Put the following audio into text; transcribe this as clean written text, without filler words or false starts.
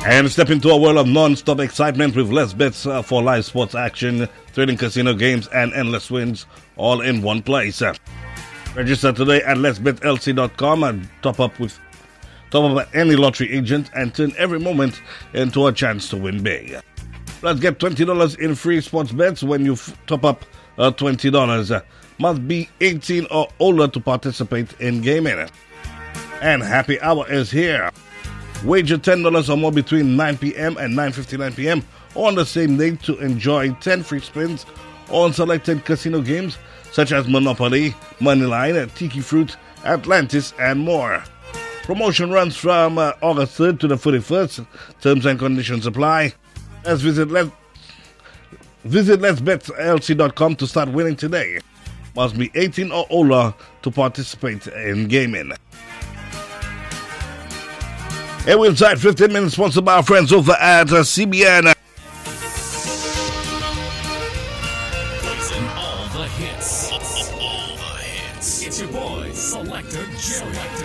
And step into a world of non-stop excitement with less bets for live sports action, thrilling casino games, and endless wins, all in one place. Register today at letsbetlc.com and top up at any lottery agent and turn every moment into a chance to win big. Let's get $20 in free sports bets when you top up $20. Must be 18 or older to participate in gaming. And happy hour is here. Wager $10 or more between 9 p.m. and 9:59 p.m. on the same day to enjoy 10 free spins on selected casino games such as Monopoly, Moneyline, Tiki Fruit, Atlantis, and more. Promotion runs from August 3rd to the 31st. Terms and conditions apply. Let's visit letsbetlc.com to start winning today. Must be 18 or older to participate in gaming. And we're inside 15 minutes, sponsored by our friends over at CBN. Blazing all the hits. All the hits. It's your boy, Selector Jerry.